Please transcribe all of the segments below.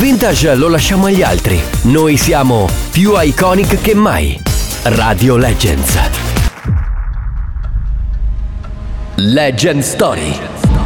vintage lo lasciamo agli altri. Noi siamo più iconic che mai. Radio Legends. Legend Story.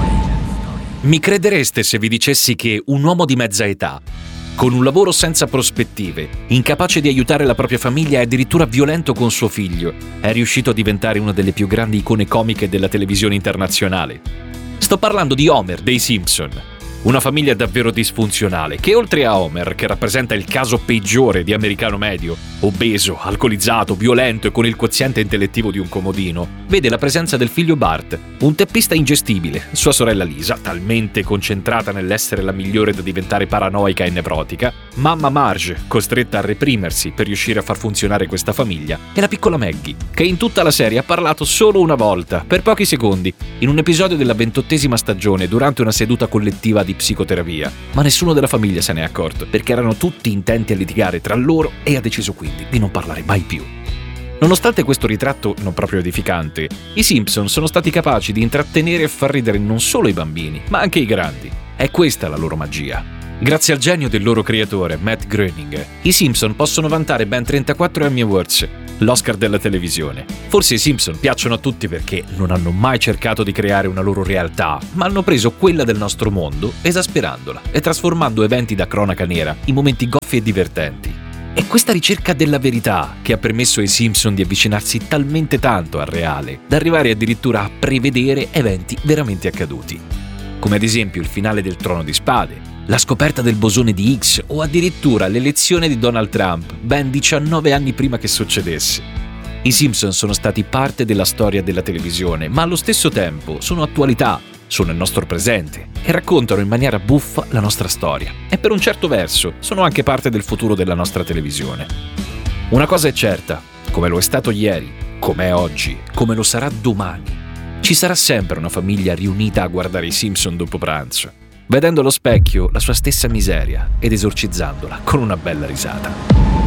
Mi credereste se vi dicessi che un uomo di mezza età, con un lavoro senza prospettive, incapace di aiutare la propria famiglia e addirittura violento con suo figlio, è riuscito a diventare una delle più grandi icone comiche della televisione internazionale? Sto parlando di Homer dei Simpson. Una famiglia davvero disfunzionale che, oltre a Homer, che rappresenta il caso peggiore di americano medio, obeso, alcolizzato, violento e con il quoziente intellettivo di un comodino, vede la presenza del figlio Bart, un teppista ingestibile, sua sorella Lisa, talmente concentrata nell'essere la migliore da diventare paranoica e nevrotica, mamma Marge, costretta a reprimersi per riuscire a far funzionare questa famiglia, e la piccola Maggie, che in tutta la serie ha parlato solo una volta, per pochi secondi, in un episodio della 28ª stagione durante una seduta collettiva di psicoterapia, ma nessuno della famiglia se ne è accorto, perché erano tutti intenti a litigare tra loro e ha deciso quindi di non parlare mai più. Nonostante questo ritratto non proprio edificante, i Simpson sono stati capaci di intrattenere e far ridere non solo i bambini, ma anche i grandi. È questa la loro magia. Grazie al genio del loro creatore, Matt Groening, i Simpson possono vantare ben 34 Emmy Awards, l'Oscar della televisione. Forse i Simpson piacciono a tutti perché non hanno mai cercato di creare una loro realtà, ma hanno preso quella del nostro mondo, esasperandola e trasformando eventi da cronaca nera in momenti goffi e divertenti. È questa ricerca della verità che ha permesso ai Simpson di avvicinarsi talmente tanto al reale, da arrivare addirittura a prevedere eventi veramente accaduti. Come ad esempio il finale del Trono di Spade, la scoperta del bosone di Higgs o addirittura l'elezione di Donald Trump, ben 19 anni prima che succedesse. I Simpson sono stati parte della storia della televisione, ma allo stesso tempo sono attualità, sono il nostro presente e raccontano in maniera buffa la nostra storia. E per un certo verso sono anche parte del futuro della nostra televisione. Una cosa è certa, come lo è stato ieri, come è oggi, come lo sarà domani, ci sarà sempre una famiglia riunita a guardare i Simpson dopo pranzo, vedendo allo specchio la sua stessa miseria ed esorcizzandola con una bella risata.